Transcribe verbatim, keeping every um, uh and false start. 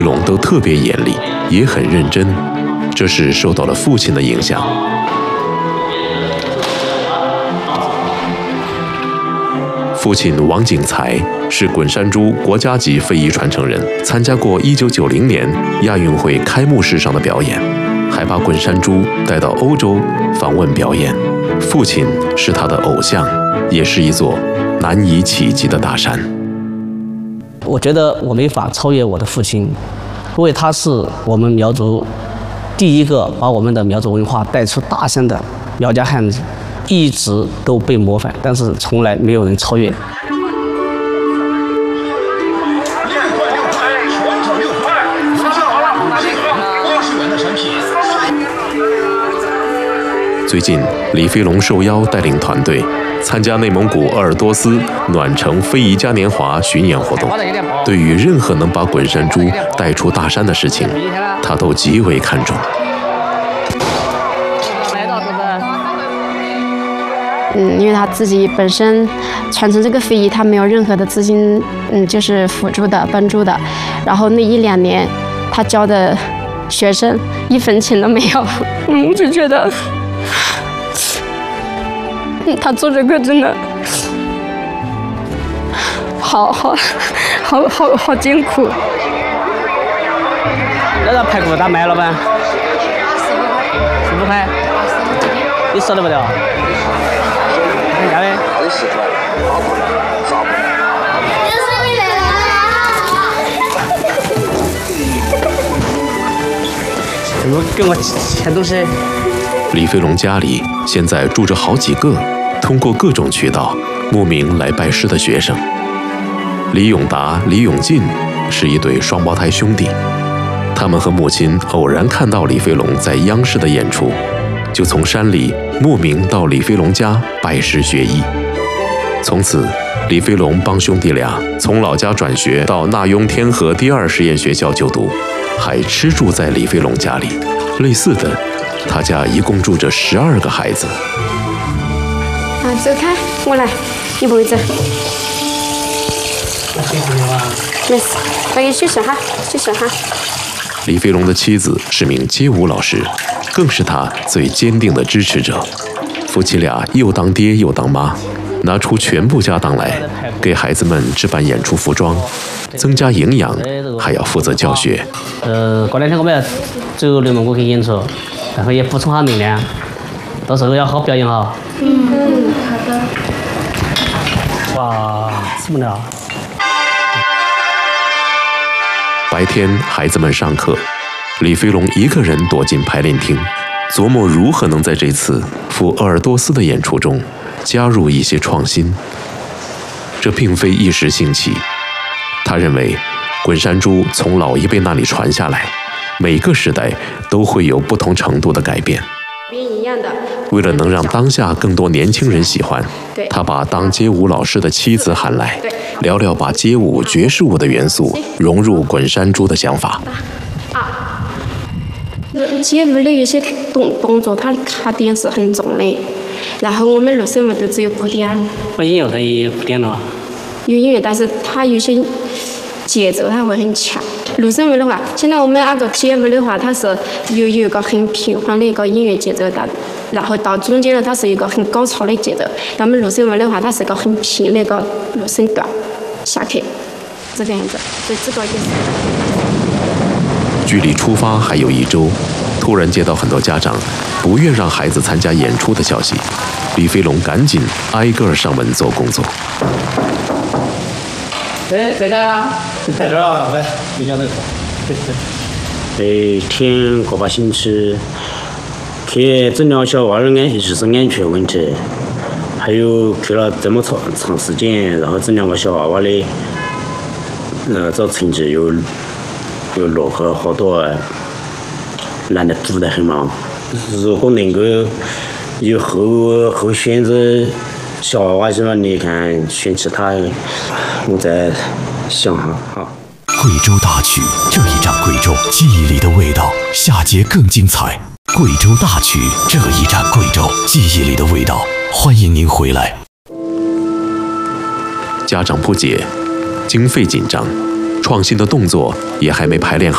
龙都特别严厉，也很认真，这是受到了父亲的影响。父亲王景才是滚山猪国家级非遗传承人，参加过一九九零年亚运会开幕式上的表演，还把滚山猪带到欧洲访问表演。父亲是他的偶像，也是一座难以企及的大山。 我觉得我没法超越我的父亲，因为他是我们苗族第一个把我们的苗族文化带出大山的苗家汉子，一直都被模仿，但是从来没有人超越。 最近，李飞龙受邀带领团队参加内蒙古鄂尔多斯暖城非遗嘉年华巡演活动。对于任何能把滚山猪带出大山的事情，他都极为看重。 嗯，因为他自己本身传承这个非遗，他没有任何的资金，嗯，就是辅助的、帮助的。然后那一两年，他教的学生一分钱都没有。嗯，我就觉得，嗯，他做这个真的好好好好好艰苦。 那个排骨咋卖了吧？十五块。你舍得不了？看价呗。怎么给我钱东西？ 李飞龙家里现在住着好几个通过各种渠道慕名来拜师的学生。李永达、李永进是一对双胞胎兄弟，他们和母亲偶然看到李飞龙在央视的演出，就从山里慕名到李飞龙家拜师学艺。从此，李飞龙帮兄弟俩从老家转学到纳雍天河第二实验学校就读，还吃住在李飞龙家里。类似的，他家一共住着十二个孩子。 啊，走开，我来，你不会走。没事，大家休息哈，休息哈。 李飞龙的妻子是名街舞老师，更是他最坚定的支持者。夫妻俩又当爹又当妈，拿出全部家当来给孩子们置办演出服装，增加营养，还要负责教学。 呃，过两天我们要走内蒙古去演出，然后也补充下能量，到时候要好表演哈。 嗯嗯，好的。 哇，什么了？ 白天孩子们上课，李飞龙一个人躲进排练厅，琢磨如何能在这次赴鄂尔多斯的演出中加入一些创新。这并非一时兴起，他认为滚山猪从老一辈那里传下来，每个时代都会有不同程度的改变。为了能让当下更多年轻人喜欢，他把当街舞老师的妻子喊来，聊聊把街舞、爵士舞的元素融入滚山猪的想法。 街舞的有些动动作，它的卡点是很重的，然后我们六声舞都只有鼓点。 我音乐它也有鼓点了。 有音乐，但是它有些节奏它会很强。六声舞的话，现在我们那个街舞的话，它是有有一个很平缓的一个音乐节奏的，然后到中间呢，它是一个很高潮的节奏。那么六声舞的话，它是一个很平的一个六声段下去，这个样子。所以这个也是。 距离出发还有一周，突然接到很多家长不愿让孩子参加演出的消息，李飞龙赶紧挨个上门做工作。 哎，在这啊，在这啊，来，你讲那个。 每天个把星期去诊疗小娃儿安就是安全问题，还有去了这么长长时间，然后诊疗个小娃娃的，呃，找成绩又又落后好多，难得堵得很嘛。如果能够以后后选择小娃娃什么，你看选其他的，我再想哈哈。 贵州大曲，这一站贵州记忆里的味道，下节更精彩。贵州大曲，这一站贵州记忆里的味道，欢迎您回来。 家长不解，经费紧张，创新的动作也还没排练好。